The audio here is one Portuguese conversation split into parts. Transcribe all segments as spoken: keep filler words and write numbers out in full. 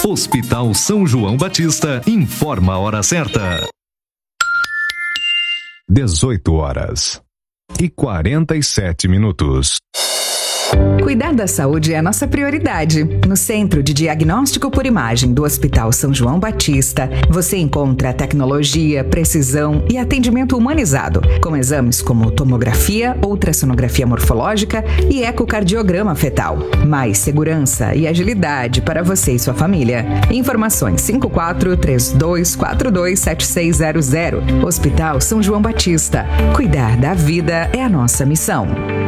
Hospital São João Batista informa a hora certa. dezoito horas e quarenta e sete minutos. Cuidar da saúde é a nossa prioridade. No Centro de Diagnóstico por Imagem do Hospital São João Batista, você encontra tecnologia, precisão e atendimento humanizado, com exames como tomografia, ultrassonografia morfológica e ecocardiograma fetal. Mais segurança e agilidade para você e sua família. Informações cinco quatro três dois quatro dois sete seis zero zero. Hospital São João Batista. Cuidar da vida é a nossa missão.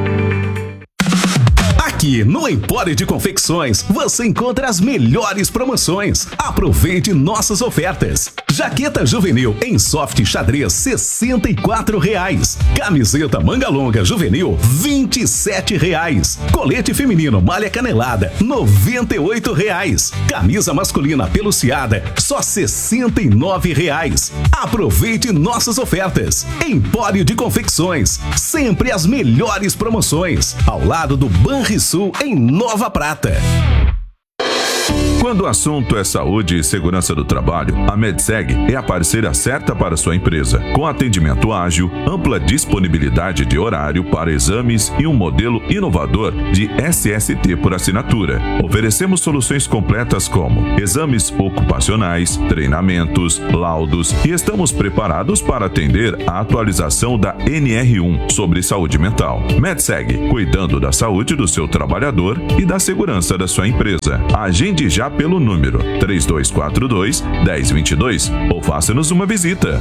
Aqui no Empório de Confecções você encontra as melhores promoções. Aproveite nossas ofertas. Jaqueta juvenil em soft xadrez sessenta e quatro reais. Camiseta manga longa juvenil vinte e sete reais. Colete feminino malha canelada noventa e oito reais. Camisa masculina peluciada só sessenta e nove reais. Aproveite nossas ofertas. Empório de Confecções, sempre as melhores promoções. Ao lado do Banrisul em Nova Prata. Quando o assunto é saúde e segurança do trabalho, a Medseg é a parceira certa para sua empresa. Com atendimento ágil, ampla disponibilidade de horário para exames e um modelo inovador de S S T por assinatura. Oferecemos soluções completas como exames ocupacionais, treinamentos, laudos e estamos preparados para atender a atualização da N R um sobre saúde mental. Medseg, cuidando da saúde do seu trabalhador e da segurança da sua empresa. Agende já pelo número três dois quatro dois, um zero dois dois ou faça-nos uma visita.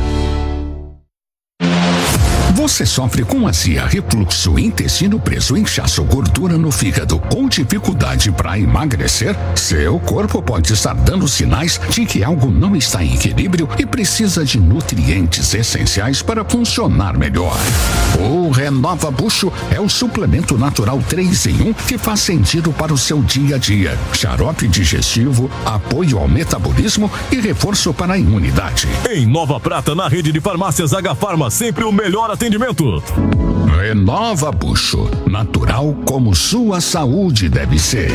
Você sofre com azia, refluxo, intestino preso, inchaço, gordura no fígado ou dificuldade para emagrecer? Seu corpo pode estar dando sinais de que algo não está em equilíbrio e precisa de nutrientes essenciais para funcionar melhor. O Renova Bucho é o suplemento natural três em um que faz sentido para o seu dia a dia. Xarope digestivo, apoio ao metabolismo e reforço para a imunidade. Em Nova Prata, na rede de farmácias H Farma, sempre o melhor atendimento. Renova Bucho, natural como sua saúde deve ser.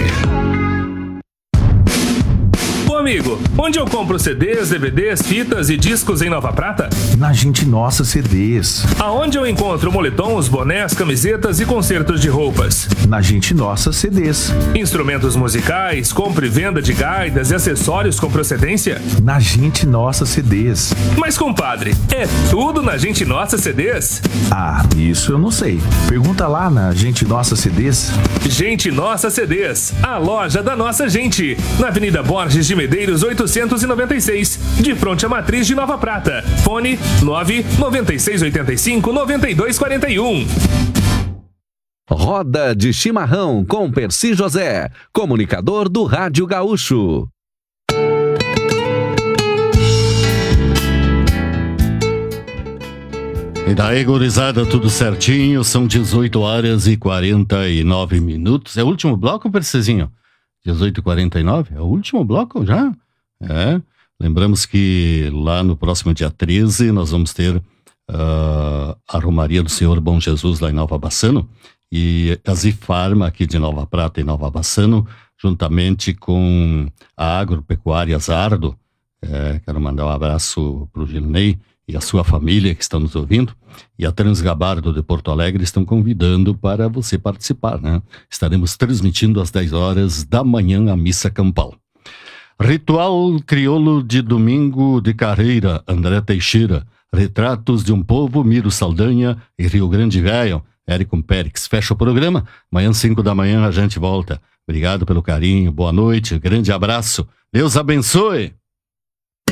Amigo, onde eu compro C Ds, D V Ds, fitas e discos em Nova Prata? Na Gente Nossa C Ds. Aonde eu encontro moletons, bonés, camisetas e concertos de roupas? Na Gente Nossa C Ds. Instrumentos musicais, compra e venda de gaitas e acessórios com procedência? Na Gente Nossa C Ds. Mas, compadre, é tudo na Gente Nossa C Ds? Ah, isso eu não sei. Pergunta lá na Gente Nossa C Ds. Gente Nossa C Ds, a loja da nossa gente. Na Avenida Borges de Medeiros oitocentos e noventa e seis, de fronte à Matriz de Nova Prata. Fone nove nove seis oito cinco nove dois quatro um. Roda de Chimarrão com Percy José, comunicador do Rádio Gaúcho. E daí, gurizada, tudo certinho, são dezoito horas e quarenta e nove minutos. É o último bloco, Percezinho? dezoito e quarenta e nove? É o último bloco já? É. Lembramos que lá no próximo dia treze nós vamos ter uh, a Romaria do Senhor Bom Jesus lá em Nova Bassano e a Zifarma aqui de Nova Prata e Nova Bassano, juntamente com a Agropecuária Zardo. É, quero mandar um abraço para o Gilney e a sua família que estão nos ouvindo, e a Transgabardo de Porto Alegre estão convidando para você participar, né? Estaremos transmitindo às dez horas da manhã a missa campal. Ritual crioulo de domingo de carreira, André Teixeira. Retratos de um povo, Miro Saldanha e Rio Grande Velho, Érico Périx. Fecha o programa, amanhã cinco da manhã a gente volta. Obrigado pelo carinho, boa noite, grande abraço, Deus abençoe!